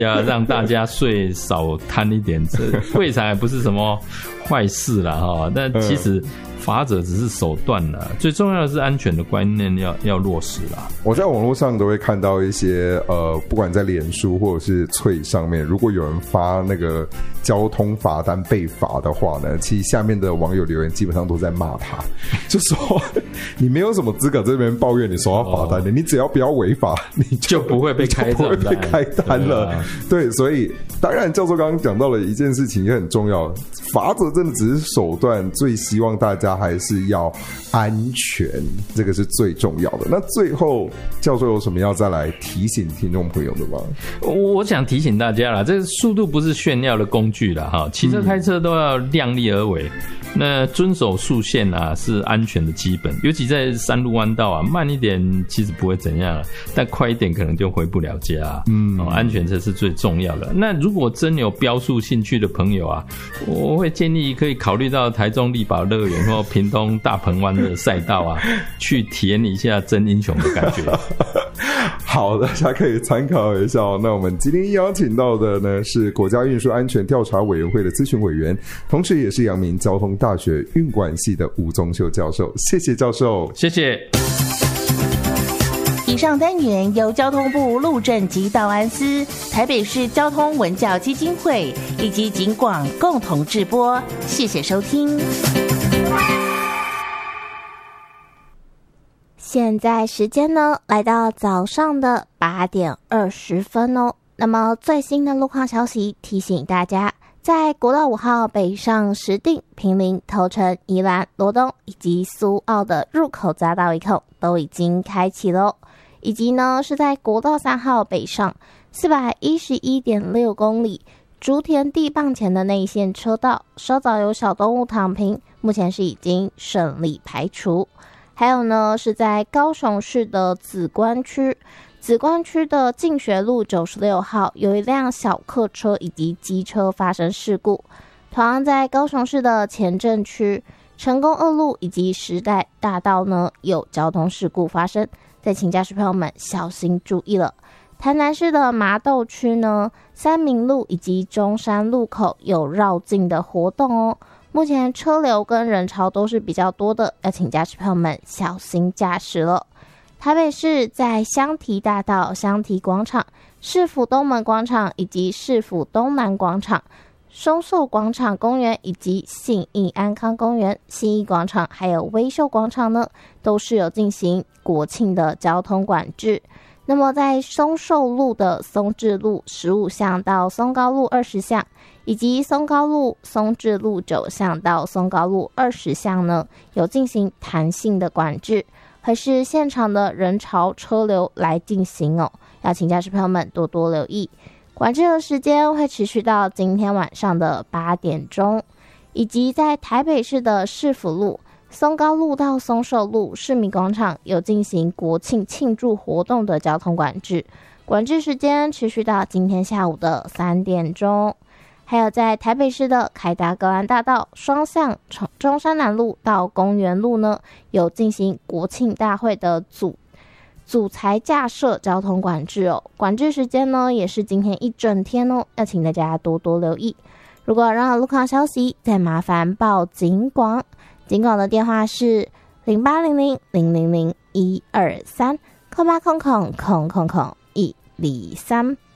要让大家睡少贪一点，这贵产也不是什么坏事啦哈。但其实法者只是手段啦，最重要的是安全的观念要落实啦。 我在网络上都会看到一些不管在脸书或者是脆上面，如果有人发那个交通罚单被罚的话呢，其实下面的网友留言基本上都在骂他，就说你没有什么资格在这边抱怨你收到罚单的，你只要不要违法，你就不会被开单了。对，所以当然教授刚刚讲到了一件事情也很重要，罚则真的只是手段，最希望大家还是要安全，这个是最重要的。那最后教授有什么要再来提醒听众朋友的吗？ 我想提醒大家啦，这个速度不是炫耀的工具啦哈，骑车开车都要量力而为。那遵守速限啊是安全的基本，尤其在山路弯道啊，慢一点其实不会怎样，但快一点可能就回不了家。安全才是最重要的。那如果真有标速兴趣的朋友啊，我会建议可以考虑到台中力宝乐园或屏东大鹏湾的赛道啊，去体验一下真英雄的感觉。 好，大家可以参考一下。那我们今天邀请到的呢是国家运输安全调查委员会的咨询委员，同时也是阳明交通大学运管系的吴宗秀教授。谢谢教授。 谢谢。 以上单元由交通部路政及道安司、台北市交通文教基金会以及警广共同制播，谢谢收听。现在时间呢来到早上的8点20分哦。那么最新的路况消息提醒大家，在国道5号北上石碇、坪林、头城、宜兰、罗东以及苏澳的入口匝道一口都已经开启了，以及呢是在国道3号北上 411.6 公里竹田地磅前的内线车道，稍早有小动物躺平，目前是已经顺利排除。还有呢是在高雄市的梓官区的进学路96号有一辆小客车以及机车发生事故。同样在高雄市的前镇区成功2路以及时代大道呢有交通事故发生，再请驾驶朋友们小心注意了。台南市的麻豆区呢三民路以及中山路口有绕境的活动哦，目前车流跟人潮都是比较多的，要请驾驶朋友们小心驾驶了。台北市在香堤大道、香堤广场、市府东门广场以及市府东南广场、松寿广场公园以及信义安康公园、信义广场还有威秀广场呢，都是有进行国庆的交通管制。那么在松寿路的松智路15巷到松高路20巷，以及松高路松智路9巷到松高路20巷呢，有进行弹性的管制，会是现场的人潮车流来进行哦，要请驾驶朋友们多多留意。管制的时间会持续到今天晚上的8点钟，以及在台北市的市府路松高路到松寿路市民广场有进行国庆庆祝活动的交通管制，管制时间持续到今天下午的3点钟。还有在台北市的凯达格兰大道双向中山南路到公园路呢，有进行国庆大会的组材架设交通管制哦，管制时间呢也是今天一整天哦，要请大家多多留意。如果有任何路况消息，再麻烦报警广，警广的电话是0800000123 0800000123。